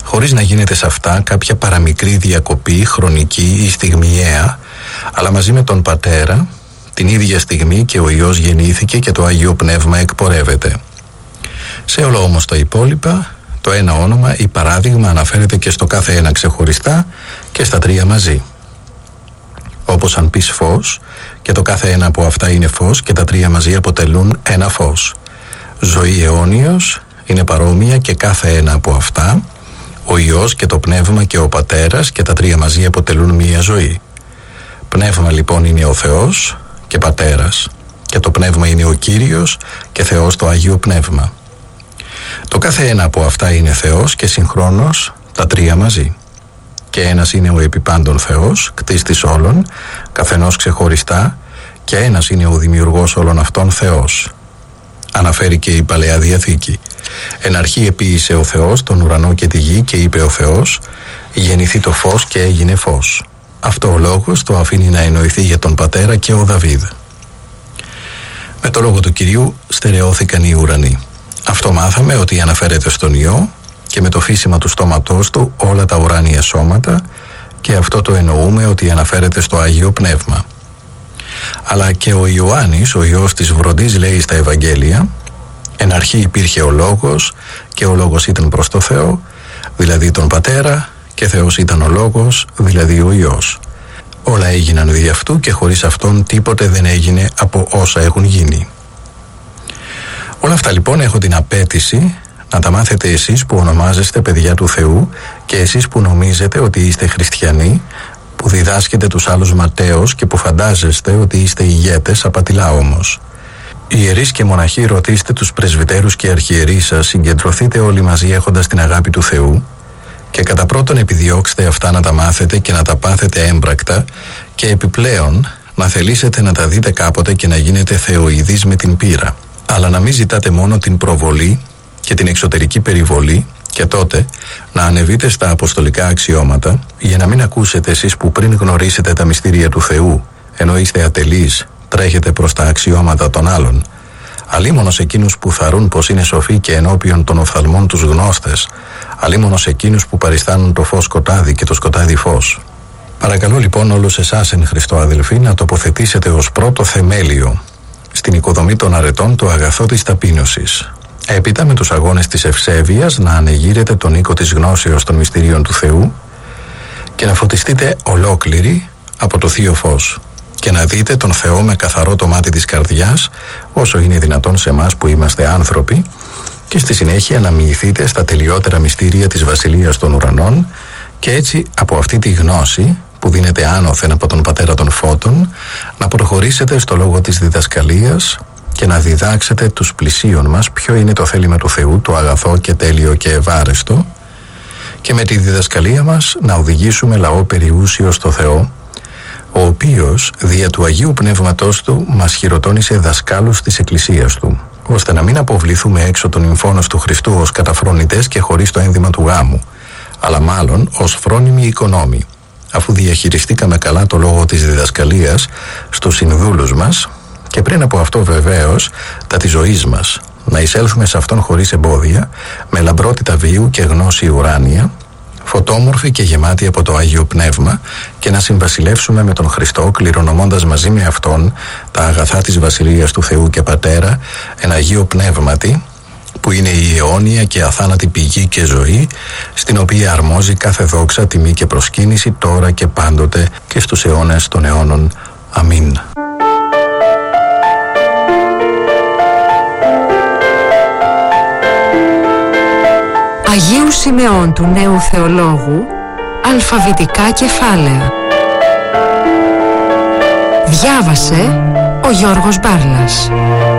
χωρίς να γίνεται σε αυτά κάποια παραμικρή διακοπή χρονική ή στιγμιαία, αλλά μαζί με τον Πατέρα την ίδια στιγμή και ο Υιός γεννήθηκε και το Άγιο Πνεύμα εκπορεύεται. Σε όλα όμως τα υπόλοιπα, το ένα όνομα ή παράδειγμα αναφέρεται και στο κάθε ένα ξεχωριστά και στα τρία μαζί. Όπως αν πεις φως, και το κάθε ένα από αυτά είναι φως και τα τρία μαζί αποτελούν ένα φως. Ζωή αιώνιος είναι παρόμοια και κάθε ένα από αυτά. Ο Υιός και το Πνεύμα και ο Πατέρας και τα τρία μαζί αποτελούν μία ζωή. Πνεύμα λοιπόν είναι ο Θεός και Πατέρας, και το Πνεύμα είναι ο Κύριος και Θεός το Άγιο Πνεύμα. Το κάθε ένα από αυτά είναι Θεός και συγχρόνως τα τρία μαζί. Και ένας είναι ο επιπάντων Θεός, κτίστης όλων, καθενός ξεχωριστά, και ένας είναι ο δημιουργός όλων αυτών Θεός. Αναφέρει και η Παλαιά Διαθήκη. Εν αρχή επίησε ο Θεός τον ουρανό και τη γη και είπε ο Θεός, γεννηθεί το φως και έγινε φως. Αυτό ο λόγος το αφήνει να εννοηθεί για τον Πατέρα και ο Δαβίδ. Με το λόγο του Κυρίου στερεώθηκαν οι ουρανοί. Αυτό μάθαμε ότι αναφέρεται στον Υιό, και με το φύσιμα του στόματός του όλα τα ουράνια σώματα, και αυτό το εννοούμε ότι αναφέρεται στο Άγιο Πνεύμα. Αλλά και ο Ιωάννης, ο Υιός της Βροντής, λέει στα Ευαγγέλια, εν αρχή υπήρχε ο Λόγος και ο Λόγος ήταν προς το Θεό, δηλαδή τον Πατέρα, και Θεός ήταν ο Λόγος, δηλαδή ο Υιός. Όλα έγιναν δι' αυτού και χωρίς αυτόν τίποτε δεν έγινε από όσα έχουν γίνει. Όλα αυτά λοιπόν έχω την απέτηση να τα μάθετε εσείς που ονομάζεστε παιδιά του Θεού και εσείς που νομίζετε ότι είστε χριστιανοί, που διδάσκετε τους άλλους ματέως και που φαντάζεστε ότι είστε ηγέτες, απατηλά όμως. Ιερείς και μοναχοί, ρωτήστε τους πρεσβυτέρους και αρχιερείς σας, συγκεντρωθείτε όλοι μαζί έχοντας την αγάπη του Θεού και κατά πρώτον επιδιώξτε αυτά να τα μάθετε και να τα πάθετε έμπρακτα και επιπλέον να θελήσετε να τα δείτε κάποτε και να γίνετε θεοειδείς με την πείρα. Αλλά να μην ζητάτε μόνο την προβολή και την εξωτερική περιβολή και τότε να ανεβείτε στα αποστολικά αξιώματα για να μην ακούσετε εσείς που πριν γνωρίσετε τα μυστήρια του Θεού ενώ είστε ατελείς τρέχετε προς τα αξιώματα των άλλων. Αλίμονος εκείνους που θαρούν πως είναι σοφοί και ενώπιον των οφθαλμών τους γνώστες, αλίμονος εκείνους που παριστάνουν το φως σκοτάδι και το σκοτάδι φως. Παρακαλώ λοιπόν όλους εσάς εν Χριστώ αδελφοί να τοποθετήσετε ως πρώτο θεμέλιο στην οικοδομή των αρετών το αγαθό της ταπείνωσης. Έπειτα με τους αγώνες της ευσέβειας να ανεγείρετε τον οίκο της γνώσεως των μυστηρίων του Θεού και να φωτιστείτε ολόκληροι από το Θείο Φως και να δείτε τον Θεό με καθαρό το μάτι της καρδιάς όσο είναι δυνατόν σε εμάς που είμαστε άνθρωποι και στη συνέχεια να μοιηθείτε στα τελειότερα μυστήρια της Βασιλείας των Ουρανών και έτσι από αυτή τη γνώση που δίνεται άνωθεν από τον Πατέρα των Φώτων να προχωρήσετε στο λόγο της διδασκαλίας και να διδάξετε τους πλησίων μας ποιο είναι το θέλημα του Θεού, το αγαθό και τέλειο και ευάρεστο και με τη διδασκαλία μας να οδηγήσουμε λαό περιούσιο στο Θεό, ο οποίος δια του Αγίου Πνεύματός Του μας χειροτώνησε δασκάλους της Εκκλησίας Του, ώστε να μην αποβληθούμε έξω των νυμφώνος του Χριστού ως καταφρονητές και χωρίς το ένδυμα του γάμου, αλλά μάλλον ως φρόνιμοι οικονόμοι, αφού διαχειριστήκαμε καλά το λόγο της διδασκαλίας στους συνδούλους μας και πριν από αυτό βεβαίως τα της ζωής μας, να εισέλθουμε σε αυτόν χωρίς εμπόδια, με λαμπρότητα βίου και γνώση ουράνια, φωτόμορφη και γεμάτη από το Άγιο Πνεύμα και να συμβασιλεύσουμε με τον Χριστό κληρονομώντας μαζί με Αυτόν τα αγαθά της Βασιλείας του Θεού και Πατέρα, εν Αγίο Πνεύματι, που είναι η αιώνια και αθάνατη πηγή και ζωή, στην οποία αρμόζει κάθε δόξα, τιμή και προσκύνηση τώρα και πάντοτε και στους αιώνες των αιώνων. Αμήν. Αγίου Σημεών του Νέου Θεολόγου, αλφαβητικά κεφάλαια. Διάβασε ο Γιώργος Μπάρλας.